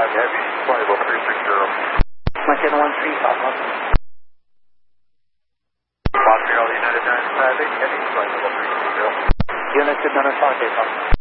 Heavy, flight level 360. Montana 13, Southwest. Montreal United 958, Heavy, flight level 360. Unit to Minnesota,